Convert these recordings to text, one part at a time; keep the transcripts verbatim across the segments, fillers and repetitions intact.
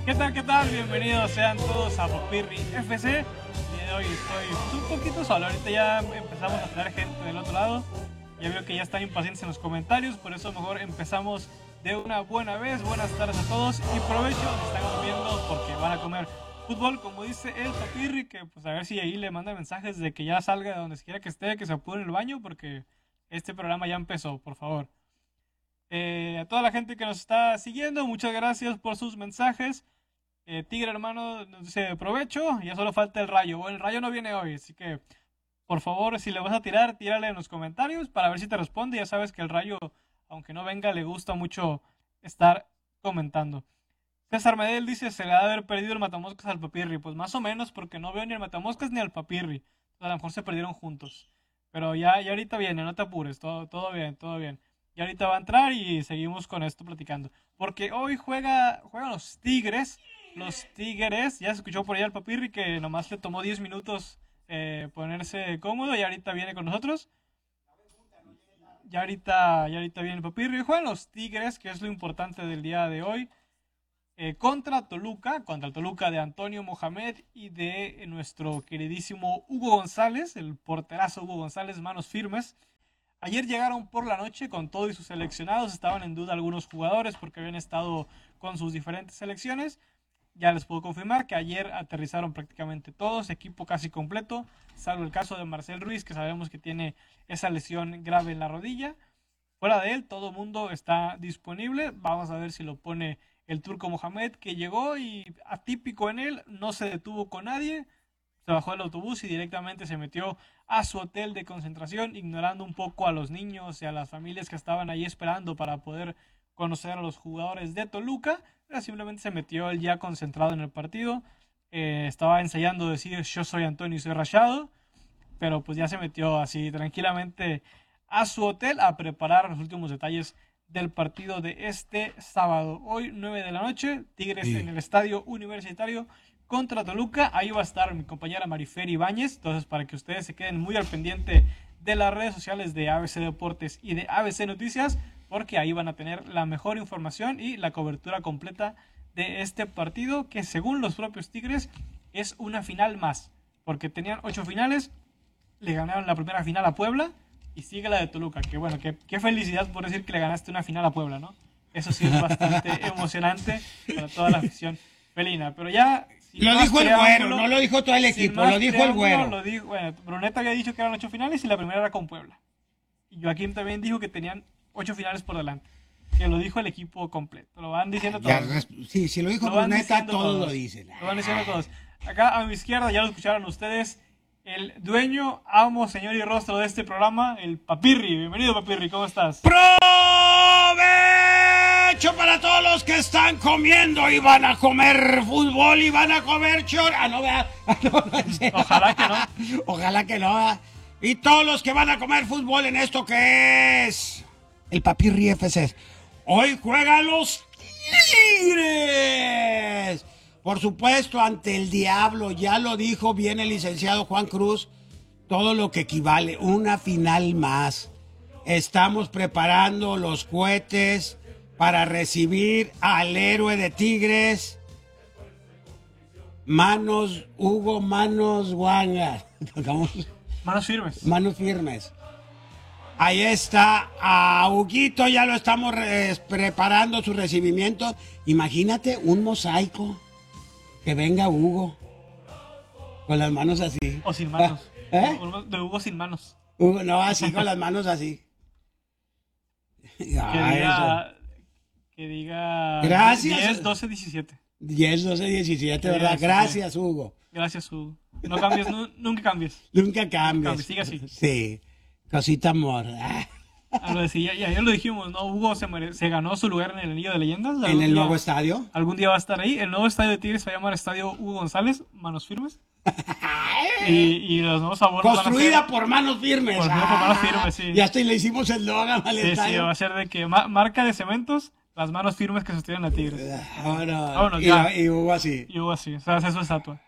¿Qué tal, qué tal? Bienvenidos sean todos a Papirri F C. El día de hoy estoy pues, un poquito solo. Ahorita ya empezamos a traer gente del otro lado. Ya veo que ya están impacientes en los comentarios, por eso mejor empezamos de una buena vez. Buenas tardes a todos y provecho si están comiendo porque van a comer fútbol, como dice el Papirri, que pues a ver si ahí le manda mensajes de que ya salga de donde quiera que esté, que se apure en el baño porque este programa ya empezó, por favor. Eh, a toda la gente que nos está siguiendo, muchas gracias por sus mensajes. Eh, Tigre hermano nos dice provecho, ya solo falta el rayo. Bueno, el rayo no viene hoy, así que por favor, si le vas a tirar, tírale en los comentarios para ver si te responde. Ya sabes que el rayo, aunque no venga, le gusta mucho estar comentando. César Medel dice, se le ha de haber perdido el matamoscas al Papirri. Pues más o menos, porque no veo ni el matamoscas ni al Papirri. A lo mejor se perdieron juntos. Pero ya, ya ahorita viene, no te apures, todo, todo bien, todo bien. Y ahorita va a entrar y seguimos con esto platicando. Porque hoy juega, juegan los Tigres. Los Tigres, ya se escuchó por allá el Papirri que nomás le tomó diez minutos eh, ponerse cómodo y ahorita viene con nosotros. Ya ahorita, ya ahorita viene el Papirri. Juegan los Tigres, que es lo importante del día de hoy. Eh, contra Toluca, contra el Toluca de Antonio Mohamed y de eh, nuestro queridísimo Hugo González, el porterazo Hugo González, manos firmes. Ayer llegaron por la noche con todo y sus seleccionados, estaban en duda algunos jugadores porque habían estado con sus diferentes selecciones. Ya les puedo confirmar que ayer aterrizaron prácticamente todos, equipo casi completo, salvo el caso de Marcel Ruiz, que sabemos que tiene esa lesión grave en la rodilla. Fuera de él, todo el mundo está disponible. Vamos a ver si lo pone el turco Mohamed, que llegó y atípico en él, no se detuvo con nadie, se bajó del autobús y directamente se metió a su hotel de concentración, ignorando un poco a los niños y a las familias que estaban ahí esperando para poder conocer a los jugadores de Toluca. Pero simplemente se metió él ya concentrado en el partido. Eh, estaba ensayando decir yo soy Antonio y soy Rayado, pero pues ya se metió así tranquilamente a su hotel a preparar los últimos detalles del partido de este sábado. Hoy nueve de la noche, Tigres sí. En el Estadio Universitario contra Toluca. Ahí va a estar mi compañera Marifer Ibáñez, entonces para que ustedes se queden muy al pendiente de las redes sociales de A B C Deportes y de A B C Noticias, porque ahí van a tener la mejor información y la cobertura completa de este partido, que según los propios Tigres es una final más, porque tenían ocho finales, le ganaron la primera final a Puebla y sigue la de Toluca, que bueno, que, qué felicidad por decir que le ganaste una final a Puebla, ¿no? Eso sí es bastante emocionante para toda la afición felina, pero ya... Lo dijo el güero, no lo dijo todo el equipo, lo dijo el güero. Lo dijo, bueno, Bruneta había dicho que eran ocho finales y la primera era con Puebla. Y Joaquín también dijo que tenían ocho finales por delante. Que lo dijo el equipo completo. Lo van diciendo todos. Ya, sí, si lo dijo Bruneta, todos, todos lo dicen. Lo van diciendo todos. Acá a mi izquierda, ya lo escucharon ustedes, el dueño, amo, señor y rostro de este programa, el Papirri. Bienvenido, Papirri, ¿cómo estás? ¡Provecho para todos los que están comiendo y van a comer fútbol y van a comer chor... Ah, no, vea. Ah, no, no, ojalá que no. Ojalá que no. ¿Vea? Y todos los que van a comer fútbol en esto que es el Papirri F C. Hoy juegan los Tigres. Por supuesto, ante el diablo, ya lo dijo bien el licenciado Juan Cruz, todo lo que equivale, una final más. Estamos preparando los cohetes para recibir al héroe de Tigres. Manos, Hugo, manos, Wanga. Manos firmes. Manos firmes. Ahí está, a Huguito ya lo estamos re- preparando su recibimiento. Imagínate un mosaico. Que venga Hugo. Con las manos así. O sin manos. ¿Eh? De Hugo sin manos. Hugo, no, así con las manos así. Que diga... Que diga... Gracias. diez, doce, diecisiete. diez, doce, diecisiete, ¿verdad? Sí, sí, Gracias, sí. Hugo. Gracias, Hugo. No cambies, nu- nunca cambies. Nunca cambies. Sigue así. Sí. Cosita amor. Ah. Ah, lo decía, y ayer lo dijimos, ¿no? Hugo se, mere- se ganó su lugar en el Anillo de Leyendas. ¿En Algún el día- nuevo estadio? Algún día va a estar ahí. El nuevo estadio de Tigres se va a llamar Estadio Hugo González, manos firmes. y, y los nuevos abonos Construida van a ser, por manos firmes. Por, Ah, por manos firmes, sí. Ya hasta le hicimos el logo al Sí, sí, estadio. va a ser de que ma- marca de cementos, las manos firmes que sostienen a Tigres. Ahora, Vámonos, y, ya. y Hugo así, Y Hugo así, o sea, hace su estatua.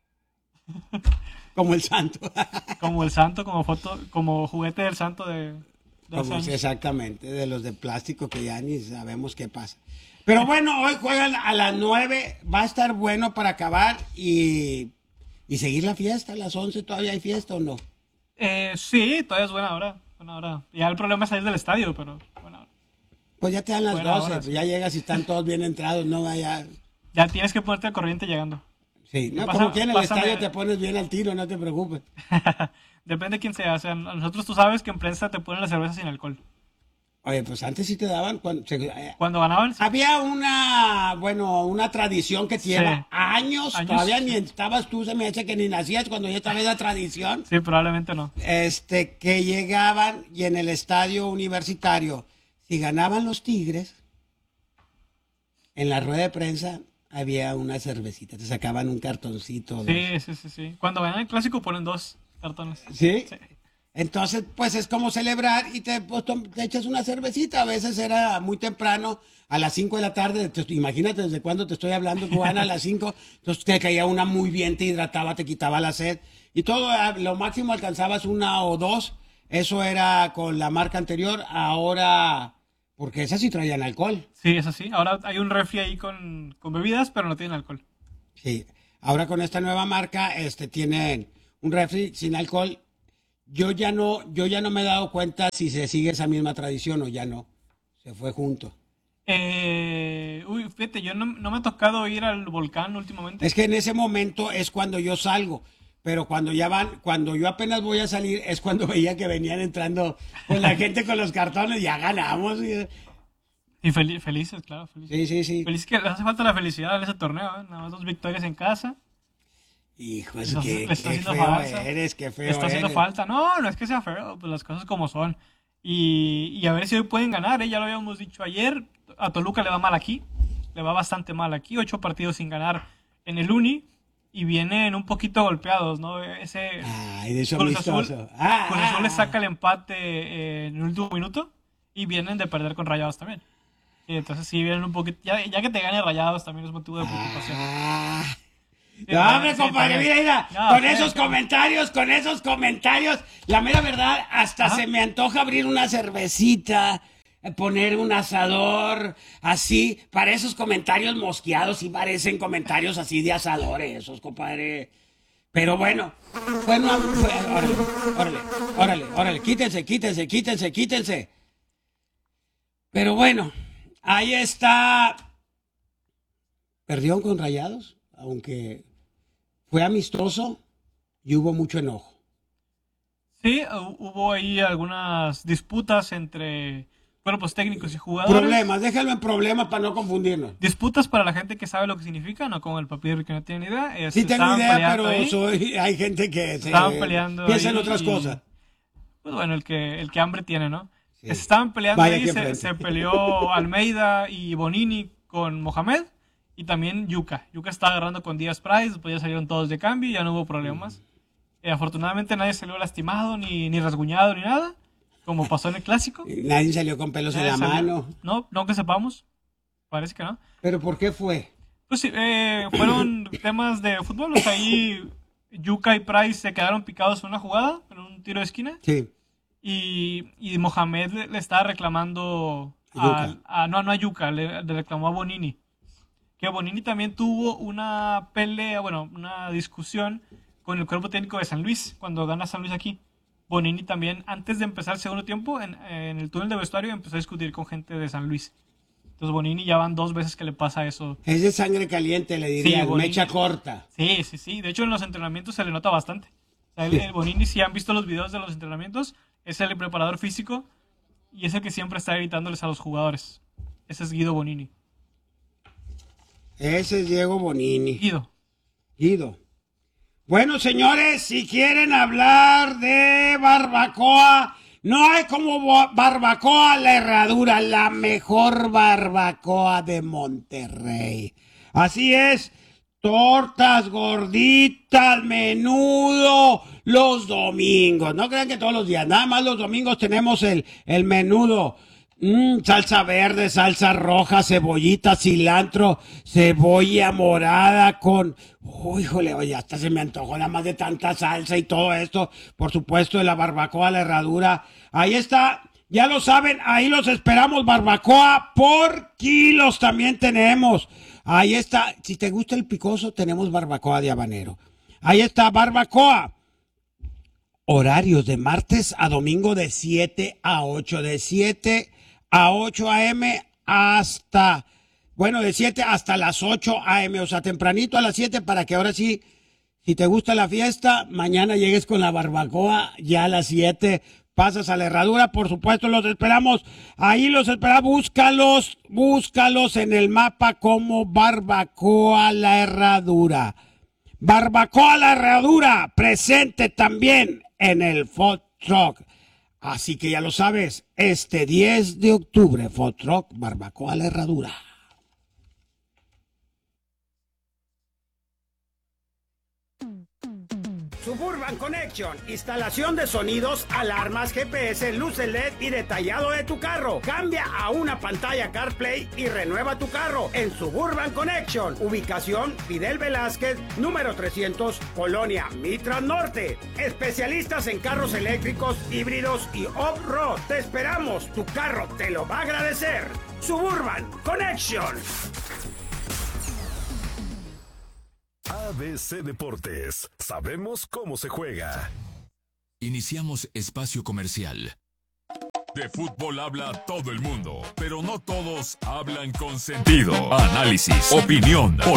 como el santo. Como el santo, como foto, como juguete del santo de, de hace Como, años. exactamente, de los de plástico que ya ni sabemos qué pasa. Pero bueno, hoy juegan a las nueve, va a estar bueno para acabar y, y seguir la fiesta. A las once todavía hay fiesta o no. Eh, sí, todavía es buena hora. Buena hora. Ya el problema es salir del estadio, pero buena hora. Pues ya te dan las Buena doce, hora, pues sí. ya llegas y están todos bien entrados, no vaya. Ya tienes que ponerte al corriente llegando. Sí, no, Pasa- como que en el pásame- estadio te pones bien al tiro, no te preocupes. Depende de quién sea. O sea, a nosotros tú sabes que en prensa te ponen la cerveza sin alcohol. Oye, pues antes sí te daban cuando se- eh, Cuando ganaban, sí. había una, bueno, una tradición que lleva Sí. años, Años, todavía sí. ni estabas tú, se me hace que ni nacías cuando ya estaba esa tradición, Sí, probablemente no. este, que llegaban y en el estadio universitario, si ganaban los Tigres, en la rueda de prensa había una cervecita, te sacaban un cartoncito. dos. Sí, sí, sí, sí. Cuando ganan el clásico ponen dos cartones. ¿Sí? Sí. Entonces, pues es como celebrar y te, pues, tom- te echas una cervecita. A veces era muy temprano, a las cinco de la tarde. Te- imagínate desde cuándo te estoy hablando, que van a las cinco. Entonces te caía una muy bien, te hidrataba, te quitaba la sed. Y todo, ah, lo máximo alcanzabas una o dos. Eso era con la marca anterior. Ahora, porque esas sí traían alcohol. Sí, es así. Ahora hay un refri ahí con, con bebidas, pero no tienen alcohol. Sí. Ahora con esta nueva marca, este, tienen un refri sin alcohol. Yo ya no, yo ya no me he dado cuenta si se sigue esa misma tradición o ya no. Se fue junto. Eh, uy, fíjate, yo no, no me ha tocado ir al volcán últimamente. Es que en ese momento es cuando yo salgo, pero cuando ya van, cuando yo apenas voy a salir es cuando veía que venían entrando pues la gente con los cartones, ya ganamos. y- Y fel- felices, claro, felices. Sí, sí, sí. Felices que les hace falta la felicidad en ese torneo, ¿eh? Nada más dos victorias en casa. Hijo, Les está- qué, les qué está haciendo feo falta. eres, qué Le feo está haciendo eres. falta. No, no es que sea feo, pues las cosas como son. Y, y a ver si hoy pueden ganar, ¿eh? Ya lo habíamos dicho ayer. A Toluca le va mal aquí. Le va bastante mal aquí. Ocho partidos sin ganar en el Uni. Y vienen un poquito golpeados, ¿no? Ese Ay, de eso Cruz Azul, amistoso. Ah, Cruz Azul le ah, saca el empate eh, en el último minuto. Y vienen de perder con Rayados también. Y entonces sí vienen un poquito. Ya, ya que te gane Rayados también es motivo de preocupación. ah. Sí, No, hombre, sí, compadre, también. mira, mira, No, con sí, esos sí. comentarios, con esos comentarios, la mera verdad, hasta Ajá. se me antoja abrir una cervecita, eh, poner un asador, así, para esos comentarios mosqueados, sí parecen comentarios así de asadores, esos, compadre. Pero bueno, bueno, fue- órale, órale, órale, órale, quítense, quítense, quítense, quítense. Pero bueno, ahí está. Perdió con Rayados, aunque fue amistoso y hubo mucho enojo. Sí, hu- hubo ahí algunas disputas entre cuerpos técnicos y jugadores. Problemas, déjalo en problemas para no confundirnos. Disputas para la gente que sabe lo que significa, no con el papel que no tiene ni idea. Eh, Sí se tengo estaban idea, peleando pero ahí. soy, hay gente que se Estaban peleando piensa en ahí otras y- cosas. Pues bueno, el que, el que hambre tiene, ¿no? Sí. Se estaban peleando Vaya ahí, aquí se, enfrente. se peleó Almeida y Bonini con Mohamed y también Yuca. Yuca estaba agarrando con Díaz Price, después ya salieron todos de cambio y ya no hubo problemas. Eh, afortunadamente nadie salió lastimado, ni, ni rasguñado, ni nada, como pasó en el clásico. Y nadie salió con pelos en Nadie la salió. mano. No, no que sepamos. Parece que no. ¿Pero por qué fue? Pues sí, eh, fueron temas de fútbol. O sea, ahí Yuka y Price se quedaron picados en una jugada, en un tiro de esquina. Sí. Y, y Mohamed le, le estaba reclamando A al- a, no, no a Yuka, le, le reclamó a Bonini. Que Bonini también tuvo una pelea, bueno, una discusión con el cuerpo técnico de San Luis, cuando gana San Luis aquí. Bonini también, antes de empezar el segundo tiempo, en, en el túnel de vestuario, empezó a discutir con gente de San Luis. Entonces Bonini ya van dos veces que le pasa eso. Es de sangre caliente, le diría, Sí, Bonini. mecha corta. Sí, sí, sí. De hecho, en los entrenamientos se le nota bastante. O sea, el, Sí. el Bonini, si han visto los videos de los entrenamientos, es el preparador físico y es el que siempre está gritándoles a los jugadores. Ese es Guido Bonini. Ese es Diego Bonini. Guido. Guido. Bueno, señores, si quieren hablar de barbacoa, no hay como bo- barbacoa La Herradura, la mejor barbacoa de Monterrey. Así es, tortas gorditas, menudo, los domingos. No crean que todos los días, nada más los domingos tenemos el, el menudo. Mm, salsa verde, salsa roja, cebollita, cilantro, cebolla morada con... Uy, híjole, oye, hasta se me antojó nada más de tanta salsa y todo esto. Por supuesto, de la barbacoa, La Herradura. Ahí está. Ya lo saben, ahí los esperamos, barbacoa por kilos también tenemos. Ahí está, si te gusta el picoso, tenemos barbacoa de habanero. Ahí está, barbacoa. Horarios de martes a domingo de siete a ocho, de siete a ocho a eme hasta, bueno, de siete hasta las ocho a eme, o sea, tempranito a las siete para que ahora sí, si te gusta la fiesta, mañana llegues con la barbacoa ya a las siete. Pasas a la Herradura, por supuesto, los esperamos. Ahí los esperamos, búscalos, búscalos en el mapa como Barbacoa La Herradura. Barbacoa La Herradura, presente también en el Food Truck. Así que ya lo sabes, este diez de octubre, Food Truck, Barbacoa La Herradura. Suburban Connection, instalación de sonidos, alarmas, G P S, luces L E D y detallado de tu carro. Cambia a una pantalla CarPlay y renueva tu carro en Suburban Connection. Ubicación Fidel Velázquez, número trescientos, Colonia Mitra Norte. Especialistas en carros eléctricos, híbridos y off-road. Te esperamos, tu carro te lo va a agradecer. Suburban Connection. A B C Deportes, sabemos cómo se juega. Iniciamos espacio comercial. De fútbol habla todo el mundo, pero no todos hablan con sentido. Análisis, opinión, política.